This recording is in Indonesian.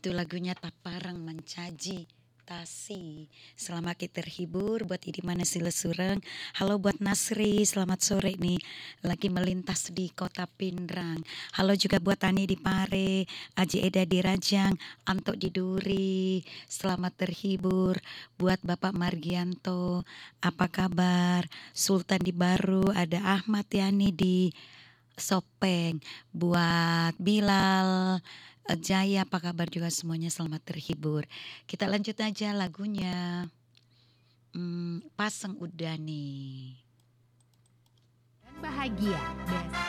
Itu lagunya Taparang Mancaji Tasi. Selamat kita terhibur buat Idi Mana Sila Sureng. Halo buat Nasri, selamat sore nih. Lagi melintas di Kota Pindrang. Halo juga buat Tani di Pare, Aji Eda di Rajang, Anto di Duri. Selamat terhibur buat Bapak Margianto. Apa kabar? Sultan di Baru, ada Ahmad Yani di Sopeng, buat Bilal, Jaya, apa kabar juga semuanya, selamat terhibur. Kita lanjut aja lagunya. Pasang udah nih. Bahagia.